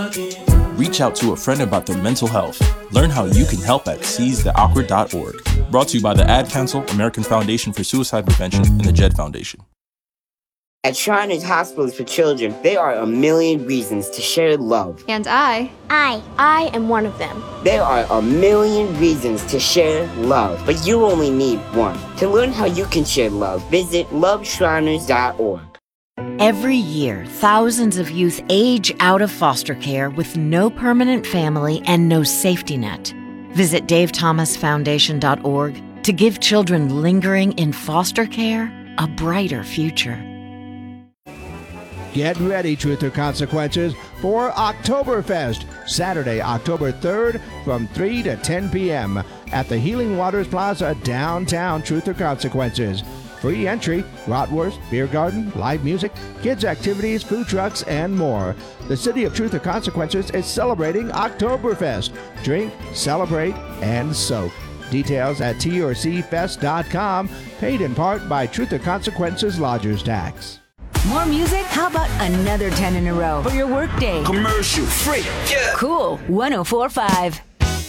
Reach out to a friend about their mental health. Learn how you can help at seizetheawkward.org. Brought to you by the Ad Council, American Foundation for Suicide Prevention, and the JED Foundation. At Shriners Hospitals for Children, there are a million reasons to share love. And I am one of them. There are a million reasons to share love, but you only need one. To learn how you can share love, visit loveshriners.org. Every year, thousands of youth age out of foster care with no permanent family and no safety net. Visit davethomasfoundation.org to give children lingering in foster care a brighter future. Get ready, Truth or Consequences, for Oktoberfest, Saturday, October 3rd from 3 to 10 p.m. at the Healing Waters Plaza, downtown. Truth or Consequences. Free entry, bratwurst, beer garden, live music, kids' activities, food trucks, and more. The City of Truth or Consequences is celebrating Oktoberfest. Drink, celebrate, and soak. Details at torcfest.com, paid in part by Truth or Consequences Lodgers Tax. More music? How about another 10 in a row for your workday? Commercial free. Yeah. Cool. 104.5.